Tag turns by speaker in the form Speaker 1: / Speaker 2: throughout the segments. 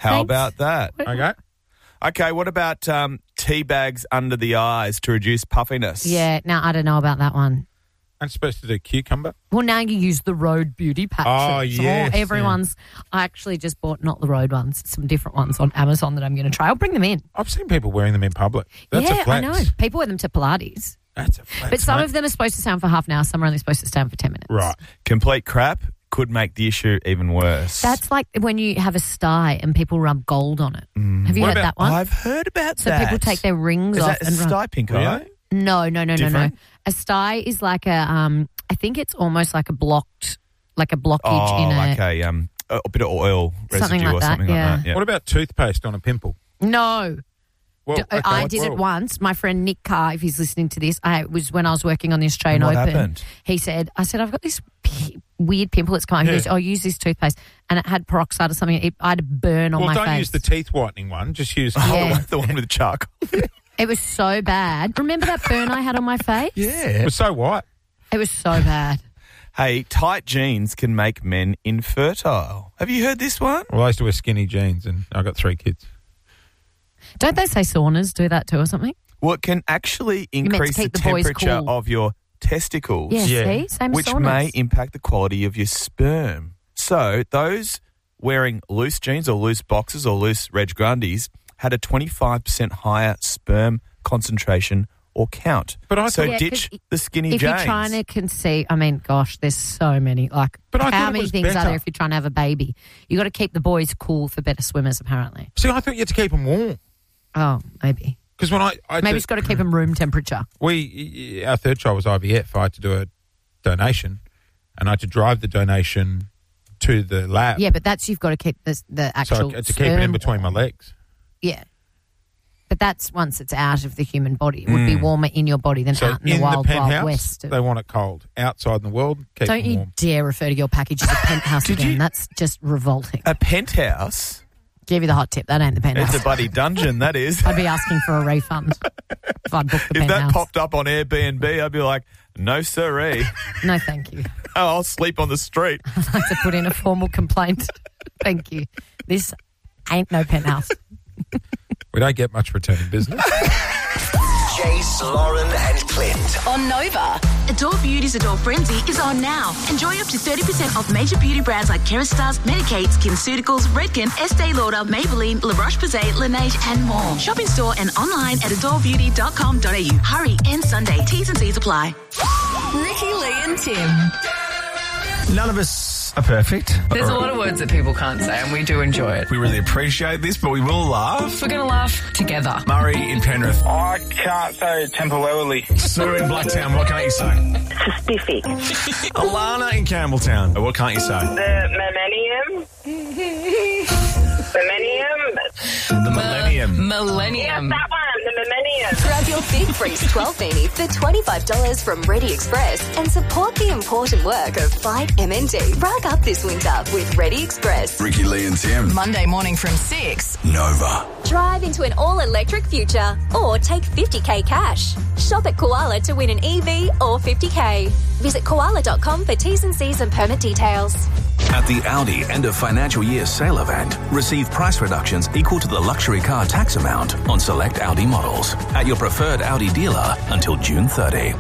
Speaker 1: How
Speaker 2: Thanks.
Speaker 1: about that?
Speaker 3: Okay.
Speaker 1: Okay, what about tea bags under the eyes to reduce puffiness?
Speaker 2: Yeah, now I don't know about that one.
Speaker 3: I'm supposed to do cucumber.
Speaker 2: Well, now you use the Road beauty patches.
Speaker 3: Oh, yes,
Speaker 2: Everyone's. I actually just bought not the Road ones, some different ones on Amazon that I'm going to try. I'll bring them in.
Speaker 3: I've seen people wearing them in public. That's
Speaker 2: yeah,
Speaker 3: a flex.
Speaker 2: I know. People wear them to Pilates.
Speaker 3: That's a flex.
Speaker 2: But some
Speaker 3: mate.
Speaker 2: of them are supposed to stand for half an hour. Some are only supposed to stand for 10 minutes.
Speaker 3: Right.
Speaker 1: Complete crap could make the issue even worse.
Speaker 2: That's like when you have a sty and people rub gold on it. Have you
Speaker 3: What
Speaker 2: heard
Speaker 3: about-
Speaker 2: that one?
Speaker 1: I've heard about
Speaker 2: So
Speaker 1: that.
Speaker 2: people take their rings
Speaker 1: Is
Speaker 2: off
Speaker 1: that
Speaker 2: and rub.
Speaker 1: sty pink
Speaker 3: Really?
Speaker 1: eye?
Speaker 2: No.
Speaker 1: Different?
Speaker 2: A sty is like a, I think it's almost like a blockage
Speaker 1: Oh,
Speaker 2: in a...
Speaker 1: like a bit of oil residue
Speaker 2: Something like
Speaker 1: or
Speaker 2: that,
Speaker 1: something
Speaker 2: yeah.
Speaker 1: like that. Yeah.
Speaker 3: What about toothpaste on a pimple?
Speaker 2: No.
Speaker 3: Well, okay,
Speaker 2: I did it once. My friend Nick Carr, if he's listening to this, when I was working on the Australian
Speaker 1: And what
Speaker 2: Open.
Speaker 1: happened?
Speaker 2: I said, I've got this weird pimple that's come out. He goes, use this toothpaste. And it had peroxide or something. I had a burn on
Speaker 3: Well,
Speaker 2: my
Speaker 3: don't
Speaker 2: face.
Speaker 3: use the teeth whitening one. Just use...
Speaker 2: Yeah.
Speaker 1: The one with charcoal.
Speaker 2: It was so bad. Remember that burn I had on my face?
Speaker 3: It was so white.
Speaker 2: It was so bad.
Speaker 1: Hey, tight jeans can make men infertile. Have you heard this one?
Speaker 3: Well, I used to wear skinny jeans and I got 3 kids.
Speaker 2: Don't they say saunas do that too or something?
Speaker 1: Well, it can actually
Speaker 2: meant to
Speaker 1: increase the
Speaker 2: keep the boys
Speaker 1: temperature
Speaker 2: cool.
Speaker 1: of your testicles,
Speaker 2: Yeah,
Speaker 3: Yeah.
Speaker 2: see? Same
Speaker 1: which
Speaker 2: as saunas.
Speaker 1: may impact the quality of your sperm. So those wearing loose jeans or loose boxers or loose Reg Grundies had a 25% higher sperm concentration or count.
Speaker 3: But I
Speaker 1: so
Speaker 3: thought-
Speaker 2: Yeah,
Speaker 1: ditch
Speaker 2: 'cause
Speaker 1: the skinny
Speaker 2: If
Speaker 1: jeans.
Speaker 2: you're trying to conceive, I mean, gosh, there's so many. Like,
Speaker 3: But I thought
Speaker 2: how
Speaker 3: it
Speaker 2: many
Speaker 3: was
Speaker 2: things are
Speaker 3: better.
Speaker 2: there if you're trying to have a baby? You got to keep the boys cool for better swimmers, apparently.
Speaker 3: See, I thought you had to keep them warm.
Speaker 2: Oh, maybe.
Speaker 3: Because when I
Speaker 2: Maybe
Speaker 3: did-
Speaker 2: it's got to keep them room temperature.
Speaker 3: our third child was IVF. I had to do a donation, and I had to drive the donation to the lab.
Speaker 2: Yeah, but that's you've got to keep the
Speaker 3: so
Speaker 2: actual
Speaker 3: I had to keep it in
Speaker 2: sperm
Speaker 3: between my
Speaker 2: warm.
Speaker 3: legs.
Speaker 2: Yeah. But that's once it's out of the human body. It would be warmer in your body than
Speaker 3: So
Speaker 2: out in
Speaker 3: in
Speaker 2: the wild,
Speaker 3: penthouse,
Speaker 2: wild west.
Speaker 3: they want it cold. Outside in the world, keep
Speaker 2: Don't
Speaker 3: them
Speaker 2: you
Speaker 3: warm.
Speaker 2: dare refer to your package as a penthouse
Speaker 1: Did
Speaker 2: again.
Speaker 1: you-
Speaker 2: That's just revolting.
Speaker 1: A penthouse?
Speaker 2: Give you the hot tip. That ain't the penthouse.
Speaker 1: It's a bloody dungeon, that is.
Speaker 2: I'd be asking for a refund if I'd booked the
Speaker 1: If that
Speaker 2: penthouse.
Speaker 1: popped up on Airbnb, I'd be like, no siree.
Speaker 2: No, thank you.
Speaker 1: Oh, I'll sleep on the street.
Speaker 2: I'd like to put in a formal complaint. Thank you. This ain't no penthouse.
Speaker 3: We don't get much returning business.
Speaker 4: Jace, Lauren, and Clint.
Speaker 5: On Nova. Adore Beauty's Adore Frenzy is on now. Enjoy up to 30% off major beauty brands like Kerastase, Medicaid, SkinCeuticals, Redken, Estee Lauder, Maybelline, La Roche-Posay, Laneige, and more. Shop in store and online at adorebeauty.com.au. Hurry, end Sunday. T's and C's apply.
Speaker 6: Ricky, Lee and Tim.
Speaker 7: None of us are perfect.
Speaker 6: There's a lot of words that people can't say, and we do enjoy it.
Speaker 7: We really appreciate this, but we will laugh.
Speaker 6: We're going to laugh together.
Speaker 7: Murray in Penrith.
Speaker 8: I can't say temporarily.
Speaker 7: Sue in Blacktown, what can't you say?
Speaker 9: Specific.
Speaker 7: Alana in Campbelltown, what can't you say?
Speaker 9: The millennium.
Speaker 7: The Millennium.
Speaker 6: Millennium.
Speaker 9: That one, the millennium.
Speaker 10: Grab your Big Freeze 12 beanie for $25 from Ready Express and support the important work of Flight MND. Rug up this winter with Ready Express.
Speaker 4: Ricky, Lee, and Tim.
Speaker 6: Monday morning from 6.
Speaker 4: Nova.
Speaker 10: Drive into an all-electric future or take 50k cash. Shop at Koala to win an EV or 50k. Visit koala.com for T's and C's and permit details.
Speaker 11: At the Audi end of financial year sale event, receive price reductions equal to the luxury car tax amount on select Audi models at your preferred Audi dealer until June 30.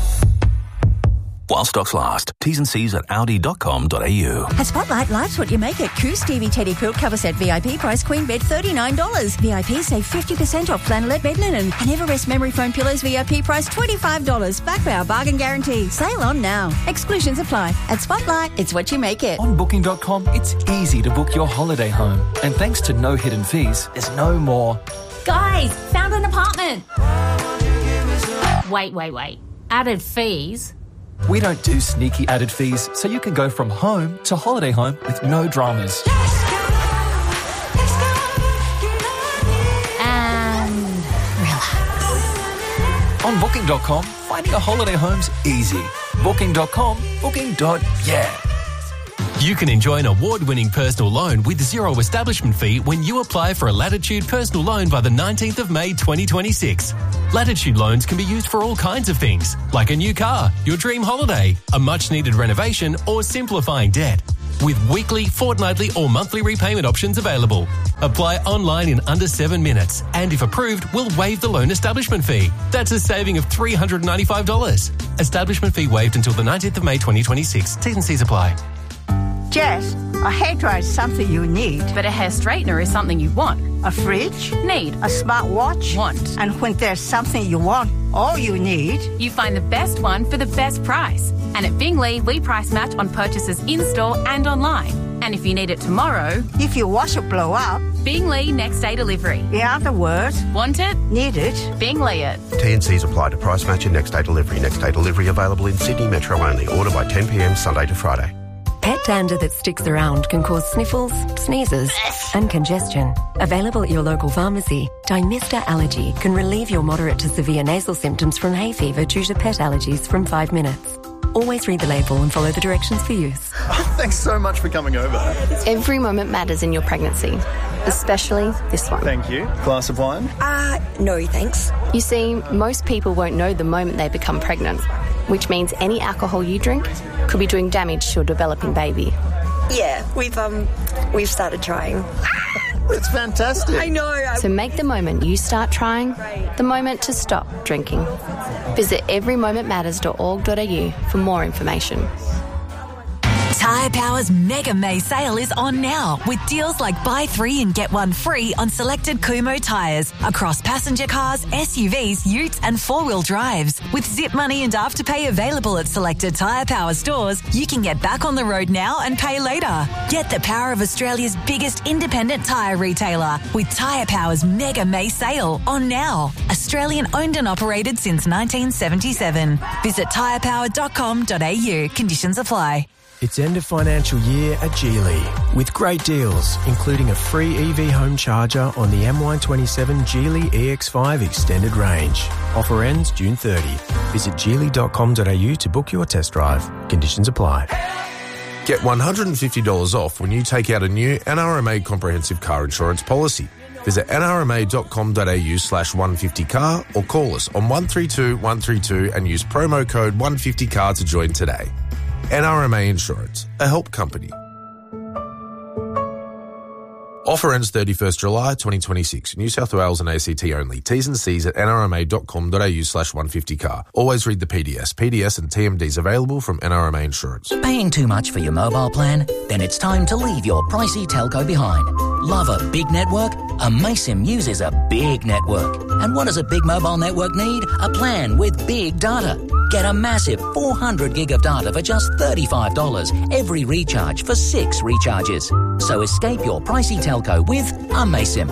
Speaker 11: While stocks last. T's and C's at audi.com.au.
Speaker 12: At Spotlight, life's what you make it. Coos Stevie Teddy Quilt Cover Set VIP price queen bed $39. VIP save 50% off flannelette bed linen. And Everest Memory Foam Pillows VIP price $25. Back by our bargain guarantee. Sale on now. Exclusions apply. At Spotlight, it's what you make it.
Speaker 13: On Booking.com, it's easy to book your holiday home. And thanks to no hidden fees, there's no more.
Speaker 14: Guys, found an apartment. Wait. Added fees?
Speaker 13: We don't do sneaky added fees, so you can go from home to holiday home with no dramas.
Speaker 2: And relax.
Speaker 13: On Booking.com, finding a holiday home's easy. Booking.com, booking.yeah.
Speaker 15: You can enjoy an award-winning personal loan with zero establishment fee when you apply for a Latitude personal loan by the 19th of May 2026. Latitude loans can be used for all kinds of things, like a new car, your dream holiday, a much-needed renovation, or simplifying debt. with weekly, fortnightly or monthly repayment options available. Apply online in under 7 minutes, and if approved, we'll waive the loan establishment fee. That's a saving of $395. Establishment fee waived until the 19th of May 2026. T's and C's apply.
Speaker 16: Jess, a hairdryer is something you need.
Speaker 17: But a hair straightener is something you want.
Speaker 16: A fridge?
Speaker 17: Need.
Speaker 16: A smartwatch?
Speaker 17: Want.
Speaker 16: And when there's something you want, all you need...
Speaker 17: You find the best one for the best price. And at Bingley, we price match on purchases in-store and online. And if you need it tomorrow...
Speaker 16: If your washer blow up...
Speaker 17: Bingley next day delivery.
Speaker 16: In other words...
Speaker 17: Want it?
Speaker 16: Need it?
Speaker 17: Bingley it.
Speaker 18: T&Cs apply to price match and next day delivery. Next day delivery available in Sydney Metro only. Order by 10 p.m. Sunday to Friday.
Speaker 19: Pet dander that sticks around can cause sniffles, sneezes and congestion. Available at your local pharmacy, Dymista Allergy can relieve your moderate to severe nasal symptoms from hay fever due to pet allergies from 5 minutes. Always read the label and follow the directions for use.
Speaker 20: Thanks so much for coming over.
Speaker 21: Every moment matters in your pregnancy, especially this one.
Speaker 20: Thank you. Glass of wine?
Speaker 21: No, thanks. You see, most people won't know the moment they become pregnant, which means any alcohol you drink could be doing damage to your developing baby.
Speaker 22: Yeah, we've started trying.
Speaker 20: It's fantastic.
Speaker 22: I know.
Speaker 21: So make the moment you start trying the moment to stop drinking. Visit everymomentmatters.org.au for more information.
Speaker 23: Tyre Power's Mega May sale is on now with deals like buy 3 and get 1 free on selected Kumho tyres across passenger cars, SUVs, utes and 4-wheel drives. With Zip Money and Afterpay available at selected Tyre Power stores, you can get back on the road now and pay later. Get the power of Australia's biggest independent tyre retailer with Tyre Power's Mega May sale on now. Australian owned and operated since 1977. Visit tyrepower.com.au. Conditions apply.
Speaker 24: It's end of financial year at Geely with great deals, including a free EV home charger on the MY27 Geely EX5 extended range. Offer ends June 30. Visit geely.com.au to book your test drive. Conditions apply.
Speaker 25: Get $150 off when you take out a new NRMA comprehensive car insurance policy. Visit nrma.com.au/150car or call us on 132 132 and use promo code 150car to join today. NRMA Insurance, a help company. Offer ends 31st July 2026. New South Wales and ACT only. T's and C's at nrma.com.au/150car. Always read the PDS. PDS and TMDs available from NRMA Insurance.
Speaker 26: Paying too much for your mobile plan? Then it's time to leave your pricey telco behind. Love a big network? Amaysim uses a big network. And what does a big mobile network need? A plan with big data. Get a massive 400 gig of data for just $35 every recharge for 6 recharges. So escape your pricey telco with Amaysim.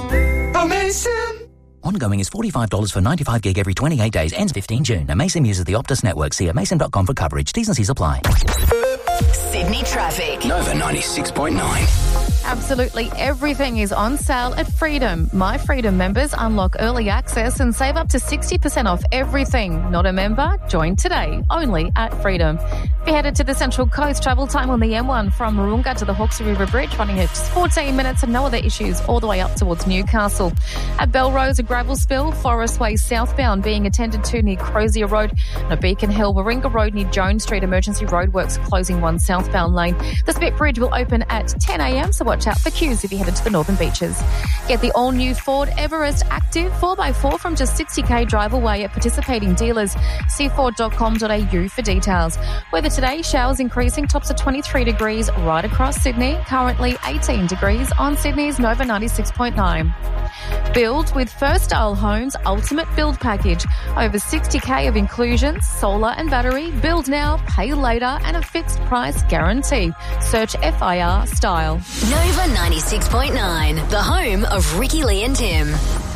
Speaker 27: Amaysim!
Speaker 26: Ongoing is $45 for 95 gig every 28 days. Ends 15 June. Amaysim uses the Optus network. See amaysim.com for coverage. T's and C's apply.
Speaker 6: Sydney traffic.
Speaker 11: Nova 96.9.
Speaker 2: Absolutely everything is on sale at Freedom. My Freedom members unlock early access and save up to 60% off everything. Not a member? Join today, only at Freedom. If you headed to the Central Coast, travel time on the M1 from Mooroonga to the Hawkesbury River Bridge running at just 14 minutes and no other issues all the way up towards Newcastle. At Belrose, a gravel spill, Forest Way southbound being attended to near Crozier Road, and at Beacon Hill, Warringah Road near Jones Street, emergency roadworks closing one southbound lane. The Spit Bridge will open at 10 a.m, so watch out for queues if you headed to the Northern Beaches. Get the all-new Ford Everest Active 4x4 from just $60,000 drive away at participating dealers. See Ford.com.au for details. Weather today, showers increasing, tops of 23 degrees right across Sydney, currently 18 degrees on Sydney's Nova 96.9. Build with First Style Homes Ultimate Build Package. Over $60,000 of inclusions, solar and battery. Build now, pay later, and a fixed price guarantee. Search FIR Style.
Speaker 10: Nova 96.9, the home of Ricky Lee and Tim.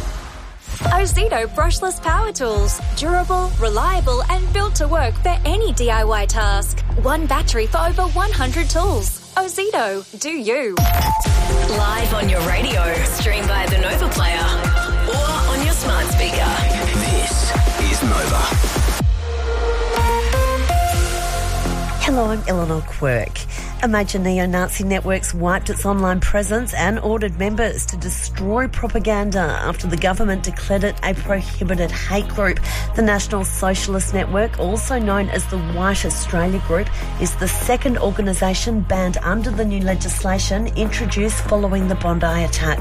Speaker 10: Ozito brushless power tools. Durable, reliable and built to work for any DIY task. One battery for over 100 tools. Ozito, do you.
Speaker 6: Live on your radio, stream via the Nova Player or on your smart speaker.
Speaker 11: This is Nova.
Speaker 28: Hello, I'm Eleanor Quirk.
Speaker 1: A major neo-Nazi network's wiped its online presence and ordered members to destroy propaganda after the government declared it a prohibited hate group. The National Socialist Network, also known as the White Australia Group, is the second organisation banned under the new legislation introduced following the Bondi attack.